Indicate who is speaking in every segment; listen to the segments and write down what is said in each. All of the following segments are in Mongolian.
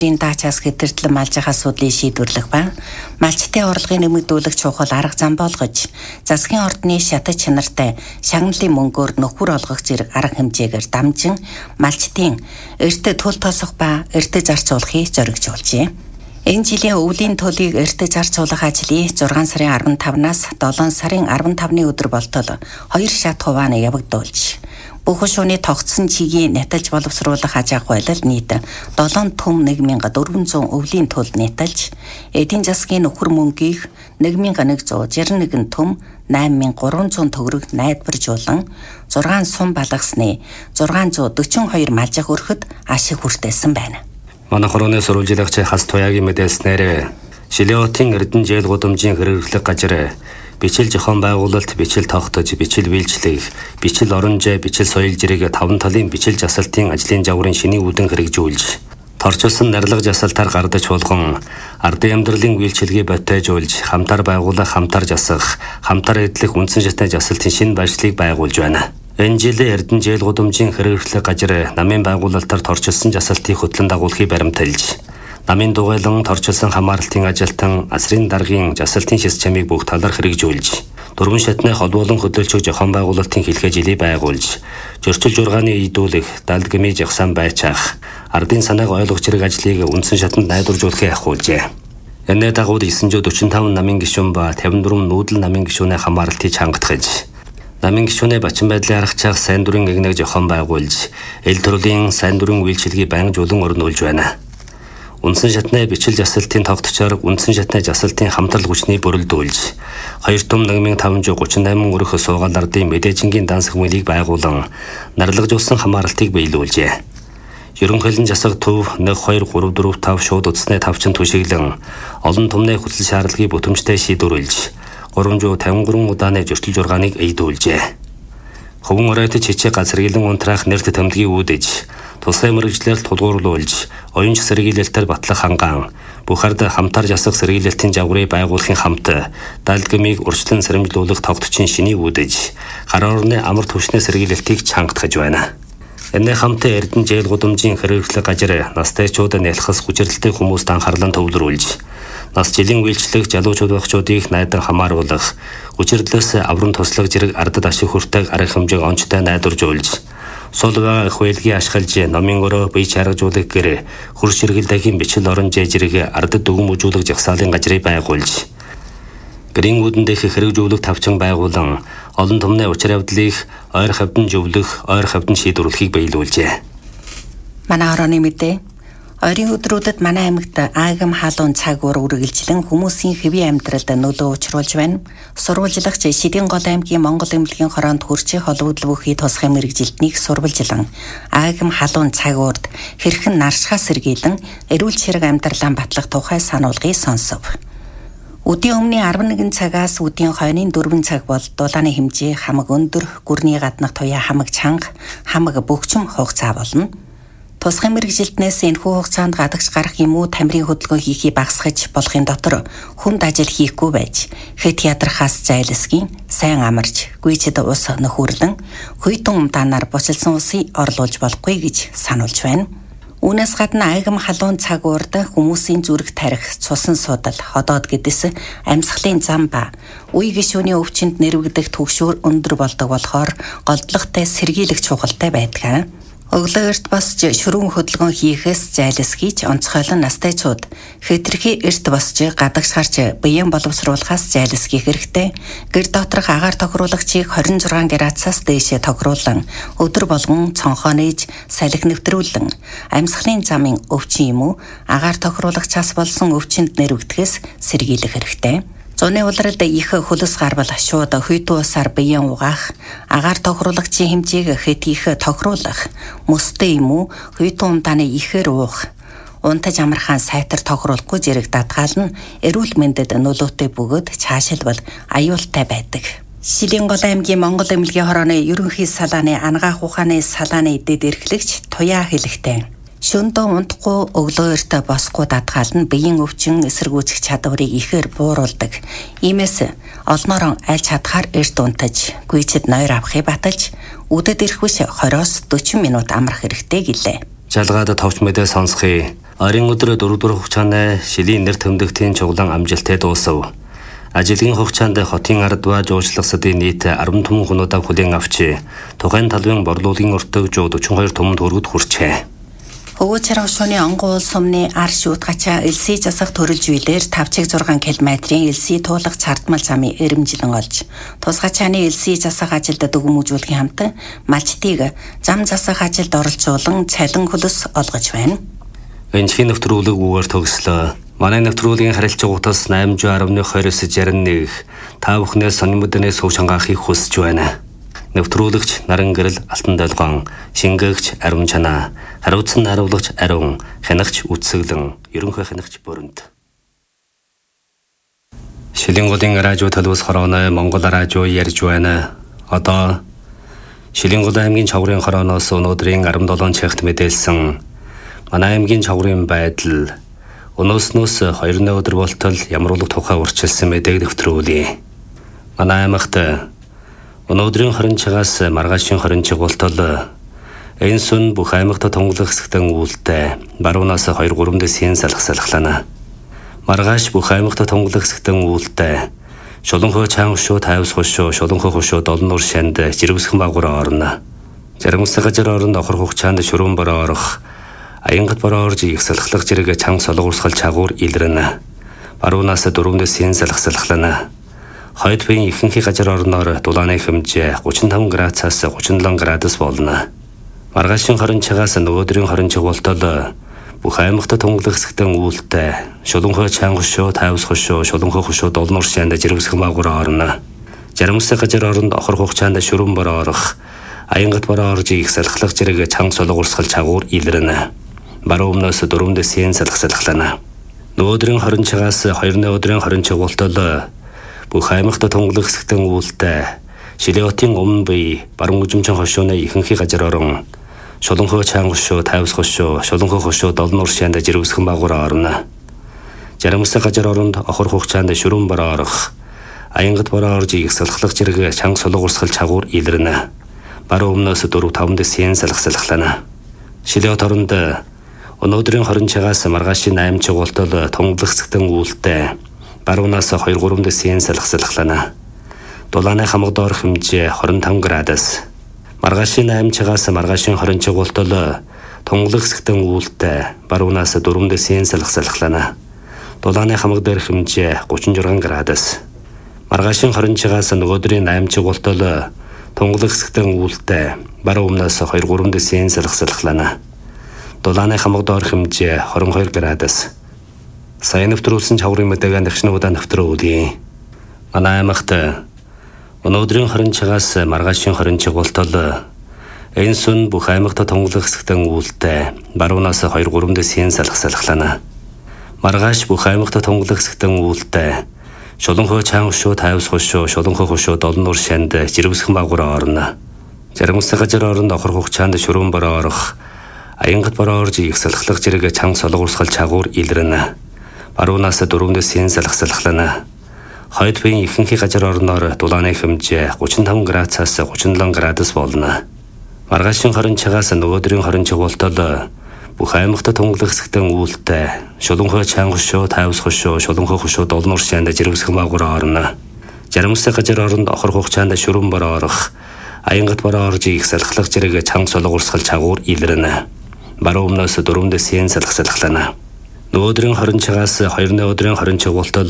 Speaker 1: Даачаас хэтэрдлэн малжихаа асуудлыг шийдвэрлэх ба малчтын орлогын нэмэгдүүлэх чухал арга зам болгож засгийн ордны шатаж чанартай шагналын мөнгөөр нөхөр олгох зэрэг арга хэмжээгээр дамжин малчтын эрт тул тосох ба эрт зарцуулахыг зоригжуулжээ. Энэ жилийн өвлийн төлийг эрт зарцуулах ажлыг 6 сарын 15-наас 7 сарын 15-ны өдөр болтол 2 шат хуваана явагдуулж бүх шөнийн тогтсон чигийг нэтэлж боловсруулах аж ахуй байлал нийт 7 том 1400 өвлийн тул нэтэлж эдийн засгийн нөхөр мөнгийг 1161 том 8300 төгрөг найдваржуулан 6 сум балгасны 642 малжих өрхөд ашиг хүртээсэн байна.
Speaker 2: Манай хорооны сурвалжлагч Хас Туяагийн мэдээлснээр Шилиотын Эрдэнэ гудамжийн хэрэглэх газар бичил зохион байгуулалт, бичил тогтож, бичил биелжлэх, бичил оронжээ, бичил соёл зэрэг 5 талын бичил жасалтын ажлын загварын шиний үүдэн хэрэгжүүлж, торчилсан нарилга жасалтаар гардаж болгон, ардын амьдралын үйлчилгээ ботойжуулж, хамтар байгуулах, хамтар жасах, хамтар эдлэх үндсэн шатны жасалтын шинэ баяршлыг байгуулж байна. Энэ жил Эрдэнэ гудамжийн хэрэглэх газар намын байгуулалтаар торчилсан жасалтыг хөтлөн дагуулахыг баримталж, намын дугуйлан торчилсан хамааралтын ажилтан асрын даргын жасалтын шис чамыг бүх талаар хэрэгжүүлж, дөрвөн шатны холбоолон хөдөлгөөч зохион байгуулалтын хэлхээ жилийг байгуулж, зөрчил жургааны ийдүүлэх, далд гмий жагсан байцаах, ардын санааг ойлгох зэрэг ажлыг үндсэн шатанд найдваржуулахыг ахиулжээ. Энэ дагуу 945 намын гишүүн ба 54 нүүдэл намын гишүүнээ хамааралтыг хангатгаж, намын гишүүнээ бачин байдлын аргачлах сайн дурын эгнэг зохион байгуулж, эл төрлийн сайн дурын үйлчилгээг байнгжуулан өрнүүлж байна. Үндсэн шатны бичил жасалтын тогтцоор үндсэн шатны жасалтын хамтрал хүчний бүрэлдүүлж, 2 том 1538 өрх суугаал ардын мэдээжингийн дансаг мөлийг байгуулан, нарлагжуулсан хамааралтыг биелүүлжээ. Ерөнхийлөн засаг төв 1 2 3 4 5 шууд утасны тавчин түшиглэн, олон томны хүсэл шаардлагыг бүтэмжтэй шийдвэрлэж, 353 удааны зөрчил жургааныг эйдүүлжээ. Хөвөн оройтож хичээг газаргилэн унтраах нэрт тэмдгийг үүдэж, тусгай мэрэгчлэр тулгуурлуулж, оюунч сэргийлэлтээр батлах хангаан, бүхард хамтар жасах сэргийлэлтийн загварыг байгуулахын хамт, далд гмийг урьдчилан сэрэмжлүүлэх тогтчин шиний үүдэж, гар орны амар түвшний сэргийлэлтийг чангатгаж байна. Энэ хамт Эрдэнэ гудамжийн хэрэглэх газар настайчууд нялхас хүчирэлтэй хүмүүст анхаарлан төвлөрүүлж, нас жилийн үйлчлэх залуучууд багчуудыг найдан хамааруулах, хүчирлээс аврам туслах зэрэг ардад ашиг хүртээх арга хэмжээг онцтой найдваржуулж, сул байгаа их байлгийг ашиглаж номын өрөө бие чаргажуулах гэр хурц ширгэлдэхийн бичил оронжээ зэрэг ардад дүгм үзүүлэх жагсаалын газрыг байгуулж, гэрийн үүдэндх хэрэгжүүлэх тавчин байгуулан, олон томны учир явдлыг ойр хавьдан зөвлөх, ойр хавьдан шийдвэрлэхийг биелүүлжээ.
Speaker 1: Манай орооны мэдээ ойрын өдрүүдэд манай аймагт аагам халуун цаг уур үргэлжлэн хүмүүсийн хэвийн амьдралд нөлөө учруулж байна. Сурвалжлагч Шидийн гол аймгийн Монгол эмнэлгийн хороонд хүрчээ холбогдол бүхий тусгай мэрэгжилтнийг сурвалжлан аагам халуун цаг уурд хэрхэн наршихаа сэргийлэн эрүүл чирэг амьдралаа батлах тухай сануулгыг сонсов. Өдийн өмнө 11 цагаас өдийн хойны 4 цаг бол дулааны хэмжээ хамаг өндөр, гүрний гаднах туяа хамаг чанга, хамаг бөгчм хугацаа болно. Тусгай мэрэгжилтнээс энэхүү хугацаанд гадагш гарах юм уу тамирын хөдөлгөөн хийхийг багасгаж болохын дотор хүнд ажил хийхгүй байж, хэд ядрахаас зайлсхийн, сайн амарч, гүйцэд ус нөхөрлөн, хүйтэн умдаанаар босилсон усыг орлуулж болохгүй гэж сануулж байна. Үүнээс гадна аагам халуун цаг уурд хүмүүсийн зүрх тарих, цусан судал, ходоод гэдэс амьсгалын зам ба үе гишүүний өвчнөд нэрвэгдэх түгшүүр өндөр болдог болохоор голдлоготой сэргийлэх чухалтай байдаг. Өглөө эрт босч шөрүүн хөдөлгөөн хийхээс зайлсхийж онцгойлон настайчууд хэтэрхий эрт босч гадагш гарч биеийн боловсруулахаас зайлсхийх хэрэгтэй. Гэр доторх агаар тохируулагчийг 26 градусаас дээш тохируулан өдөр болгон цонхоо нээж салхи нэвтрүүлэн амьсгалын замын өвчин юм уу агаар тохируулагчаас болсон өвчнөд нэрвэгдэхээс сэргийлэх хэрэгтэй. Зуны улиралд их хөлс гарбал шууд хүйтэн усаар биеийн угаах, агаар тохируулагчийн хэмжээг хэд их тохируулах, мөстэй юм уу хүйтэн умдааны ихээр уух, унтаж амархан сайтар тохируулахгүй зэрэг дадгаал нь эрүүл мэндэд нөлөөтэй бөгөөд цаашилбал аюултай байдаг. Шилийн гол аймгийн Монгол эмнэлгийн хорооны ерөнхий салааны ангаах ухааны салааны эдэд эрхлэгч Туяа хэлэхтэй. Шөндөө унтахгүй өглөө эрт босхгүй дадгаал нь биеийн өвчин эсэргүүцэх чадварыг ихээр бууруулдаг. Иймээс олноороо аль чадхаар эрт унтаж, гүйцэд ноёр авахыг баталж, үдэд ирэх биш 20-40 минут амрах хэрэгтэй гэлээ.
Speaker 2: Жалгаад товч мэдээ сонсхий. Ойрын өдөр 4 дугаар хугацааны шилийн нэр тэмдэгтийн чуглан амжилттай дуусав. Ажлын хугацаанд хотын ардва жуулчлагсдын нийт 10 түмэн хүнүүдийг хүлээн авч тухайн талбын борлуулалтын өртөг 42 түмэнд хүргэж хүрчээ.
Speaker 1: Хөвгөө чарга шууны онгон уул сумны ар шууд гачаа элси засах төрөлж үйлээр 5-6 км-ийн элси туулах цардмал замын эрэмжилэн олж тус гачааны элси засах ажилд дүгмүүжүүлэхийн хамт малчтыг зам засах ажилд оролцуулан цалин хөлс олгож байна.
Speaker 2: Энэхийн нэвтрүүлэг үгээр төгслөө. Манай нэвтрүүлгийн харилцаа утас 810-29-61 та бүхнээс сонин мэдэнээс хөв шангаахыг хүсэж байна. Нэвтрүүлэгч Наран Гэрэл Алтан Долгоон, шингээгч Ариун Чанаа, хариуцсан хариулагч Ариун, хянагч Үтсэглэн, ерөнхий хянагч Бөрөнд. Шилэнгуудын радио төлөвс хорооны Монгол радио ярьж байна. Одоо Шилэнгууд аймгийн Чаврын хорооноос өнөөдрийн 17 цагт мэдээлсэн манай аймгийн Чаврын байдал өнөөснөөс 2 өдөр болтол ямар улаг тухай урьдчилсан мэдээг нэвтрүүлье. Манай аймагт өнөөдрийн 20 цагаас маргаашийн 20 цаг болтол энэ сүн бүх аймагт тунгалах хэсэгтэн үүлтэй баруунаас 2-3 дэсийн салхалхлана. Маргааш бүх аймагт тунгалах хэсэгтэн үүлтэй Шуланхой чаан хушуу, тайвс хушуу, Шуланхой хушуу, Долнуур шанд жирэмсхэн багуур орно. Жаргамсаг газар оронд охор хугацаанд шүрэн бороо орох Аянгат бороо орж их салхалах зэрэг чанга сологурсгал чагуур илрэнэ. Баруунаас 4 дэсийн салхалхлана. Хойд бийн ихэнхий газар орноор дулааны хэмжээ 35 градусаас 37 градус болно. Маргаашийн 20 цагаас нөгөөдрийн 20 цаг болтол бүх аймагт тунгалах хэсэгтэн үүлтэй Шуланхой чаан хушуу, тайвс хушуу, Шуланхой хушуу, Долнуур шанд жирэмсхэн багуур орно. Жаргамсаг газар оронд охор хугацаанд шүрэн бороо орох Аянгат бороо орж их салхалах зэрэг чанга сологурсгал чагуур илрэнэ. Баруунаас 4 дэсийн салхалхлана. Нөгөөдрийн 20 цагаас 2 өдрийн 20 цаг болтол бүх аймагт тунгалах хэсэгтэн үүлтэй Шилэотын өмнө бие баруун үзэмчин хошууны ихэнхий газар орон Шуланхой чаан хушуу, тайвс хушуу, Шуланхой хушуу, Долнуур шанд жирэмсхэн багуур орно. Жаргамсаг газар оронд охор хугацаанд шүрэн бороо орох Аянгат бороо орж их салхалах зэрэг чанга сологурсгал чагуур илрэнэ. Баруунаас 4-5 дэсийн салхалхлана. Шилэот оронд өнөөдрийн 20 цагаас маргаашийн 8 цаг болтол тунгалах хэсэгтэн үүлтэй баруунаас 2-3 дэсийн салхалхлана. Дулааны хамаг доор хэмжээ 25 градус. Маргаашийн 8 цагаас маргаашийн 20 цаг болтол тунгалах хэсэгтэн үүлтэй баруунаас 4 дэсийн салхалхлана. Дулааны хамаг дээр хэмжээ 36 градус. Маргаашийн 20 цагаас нөгөөдрийн 8 цаг болтол тунгалах хэсэгтэн үүлтэй баруунаас 2-3 дэсийн салхалхлана. Дулааны хамаг доор хэмжээ 22 градус. Сайн нэвтрүүлсэн Чаврын мэдээгээ нэгшнүүдээ нэвтрүүлье. Манай аймагт өнөөдрийн 20 цагаас маргаашийн 20 цаг болтол энэ сүн бүх аймагт тунгалах хэсэгтэн үүлтэй баруунаас 2-3 дэсийн салхалхлана. Маргааш бүх аймагт тунгалах хэсэгтэн үүлтэй Шуланхой чаан хушуу, тайвс хушуу, Шуланхой хушуу, Долнуур шанд жирэмсхэн багуур орно. Жаргамсаг газар оронд охор хугацаанд шүрэн бороо орох Аянгат бороо орж их салхалах зэрэг чанга сологурсгал чагуур илрэнэ. Баруунаас 4 дэсийн салхалхлана. Хойд бийн ихэнхий газар орноор дулааны хэмжээ 35 градусаас 37 градус болно. Маргаашийн 20 цагаас нөгөөдрийн 20 цаг болтол бүх аймагт тунгалах хэсэгтэн үүлтэй Шуланхой чаан хушуу, тайвс хушуу, Шуланхой хушуу, Долнуур шанд жирэмсхэн багуур орно. Жаргамсаг газар оронд охор хугацаанд шүрэн бороо орох Аянгат бороо орж их салхалах зэрэг чанга сологурсгал чагуур илрэнэ. Баруунаас 4 дэсийн салхалхлана. Нөгөөдрийн 20 цагаас 2 өдрийн 20 цаг болтол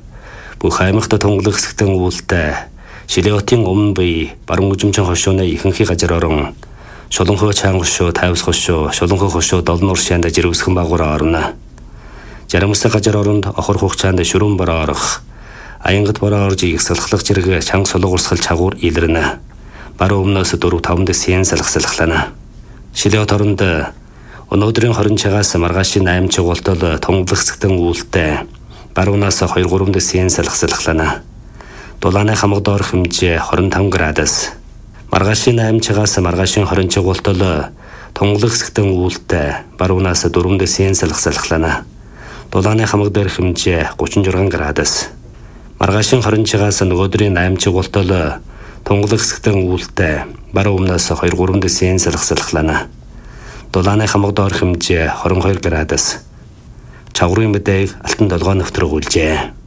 Speaker 2: бүх аймагт тунгалах хэсэгтэн үүлтэй Шилэотын өмнө бие баруун үзэмчин хошууны ихэнхий газар орон Шуланхой чаан хушуу, тайвс хушуу, Шуланхой хушуу, Долнуур шанд жирэмсхэн багуур орно. Жаргамсаг газар оронд охор хугацаанд шүрэн бороо орох Аянгат бороо орж их салхалах зэрэг чанга сологурсгал чагуур илрэнэ. Баруунаас 4-5 дэсийн салхалхлана. Шилэот оронд өнөөдрийн 20 цагаас маргаашийн 8 цаг болтол тунгалах хэсэгтэн үүлтэй баруунаас 2-3 дэсийн салхалхлана. Дулааны хамаг доор хэмжээ 25 градус. Маргаашийн 8 цагаас маргаашийн 20 цаг болтол тунгалах хэсэгтэн үүлтэй баруунаас 4 дэсийн салхалхлана. Дулааны хамаг дээр хэмжээ 36 градус. Маргаашийн 20 цагаас нөгөөдрийн 8 цаг болтол тунгалах хэсэгтэн үүлтэй баруунаас 2-3 дэсийн салхалхлана. Дулааны хамаг доор хэмжээ 22 градус. чаврын мэдээг Алтан толгой нэвтрэг үйлжээ.